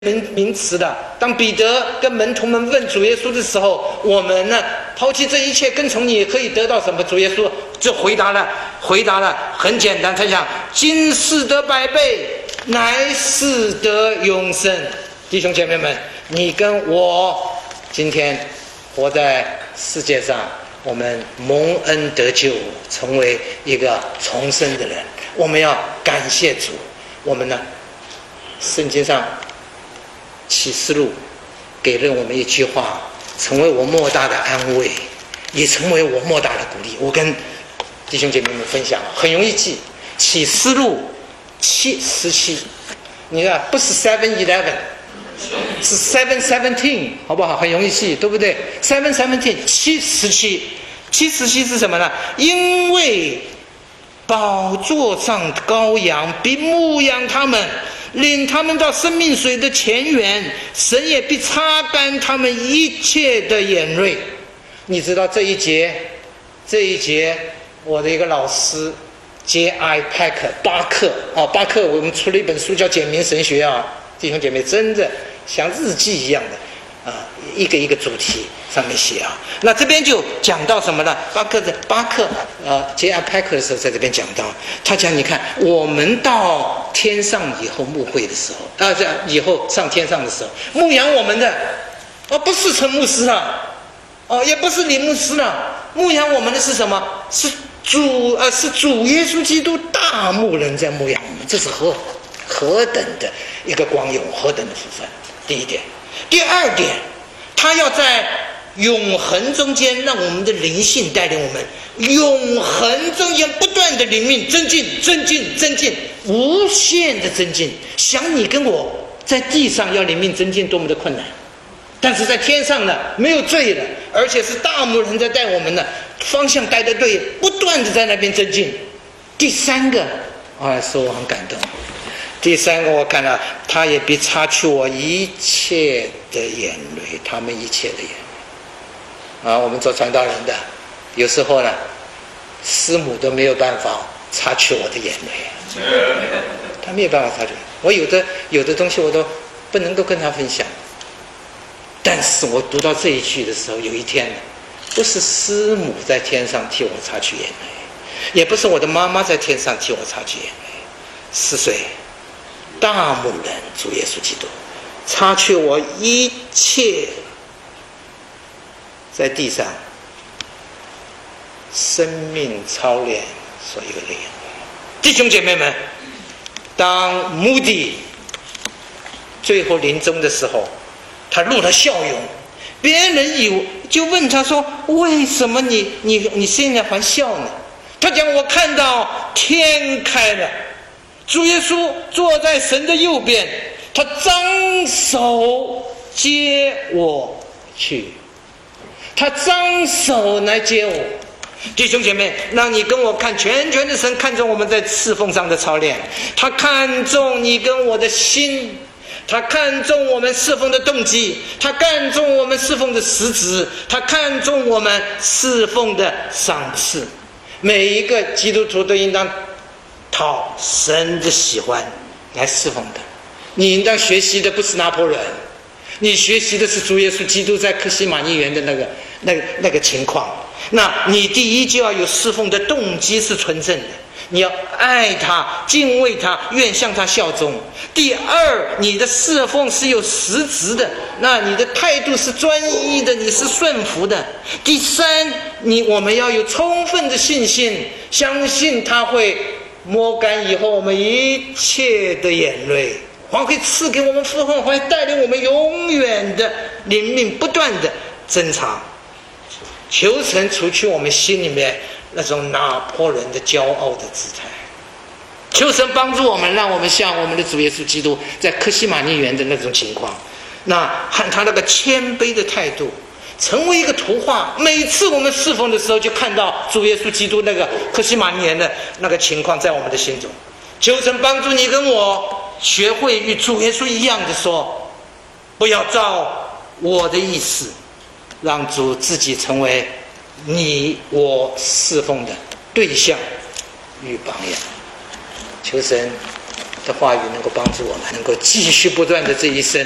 名词的。当彼得跟门徒们问主耶稣的时候，我们呢抛弃这一切跟从你可以得到什么？主耶稣就回答了很简单，他讲今世得100倍，来世得永生。弟兄姐妹们，你跟我今天活在世界上，我们蒙恩得救，成为一个重生的人，我们要感谢主。我们呢，圣经上启示录给了我们一句话，成为我莫大的安慰，也成为我莫大的鼓励。我跟弟兄姐妹们分享，很容易记，启示录7:17，你看不是 7-11， 是 7:17， 好不好？很容易记，对不对？ 7:17 7:17是什么呢？因为宝座上羔羊必牧养他们，领他们到生命水的泉源，神也必擦干他们一切的眼泪。你知道这一节我的一个老师 J.I. Packer 巴克我们出了一本书叫《简明神学》啊，弟兄姐妹真的像日记一样的一个一个主题上面写啊。那这边就讲到什么呢？巴克J.I. Packer 的时候在这边讲到，他讲你看我们到天上以后牧会的时候以后上天上的时候，牧养我们的不是陈牧师了，也不是李牧师了，牧养我们的是什么？是主耶稣基督大牧人在牧养我们。这是何等的一个光荣，何等的福分。第一点。第二点，他要在永恒中间让我们的灵性带领我们，永恒中间不断的灵命增进，无限的增进。想你跟我在地上要灵命增进多么的困难，但是在天上呢，没有罪了，而且是大牧人在带我们呢，方向带得对，不断的在那边增进。第三个说我很感动，第三个我看到他也必擦去我一切的眼泪，他们一切的眼泪我们做传道人的有时候呢，师母都没有办法擦去我的眼泪，他没有办法擦去。我有的东西我都不能够跟他分享，但是我读到这一句的时候，有一天呢，不是师母在天上替我擦去眼泪，也不是我的妈妈在天上替我擦去眼泪，是谁？大牧人主耶稣基督擦去我一切在地上生命操练所有的眼泪。弟兄姐妹们，当穆迪最后临终的时候，他露了笑容，别人就问他说，为什么你现在还笑呢？他讲我看到天开了，主耶稣坐在神的右边，他张手接我去，他张手来接我。弟兄姐妹，让你跟我看全的神看重我们在侍奉上的操练，他看重你跟我的心，他看重我们侍奉的动机，他看重我们侍奉的实质，他看重我们侍奉的赏赐。每一个基督徒都应当讨神的喜欢来侍奉的。你应当学习的不是拿破仑，你学习的是主耶稣基督在客西马尼园的那个情况。那你第一就要有侍奉的动机是纯正的，你要爱他，敬畏他，愿向他效忠。第二，你的侍奉是有实质的，那你的态度是专一的，你是顺服的。第三，我们要有充分的信心，相信他会摸干以后我们一切的眼泪，还会赐给我们福分，会带领我们永远的灵命不断的增长。求神除去我们心里面那种拿破仑的骄傲的姿态，求神帮助我们，让我们像我们的主耶稣基督在客西马尼园的那种情况，那和他那个谦卑的态度成为一个图画。每次我们侍奉的时候，就看到主耶稣基督那个客西马尼园的那个情况在我们的心中。求神帮助你跟我学会与主耶稣一样的说，不要照我的意思，让主自己成为你我侍奉的对象与榜样。求神的话语能够帮助我们，能够继续不断的这一生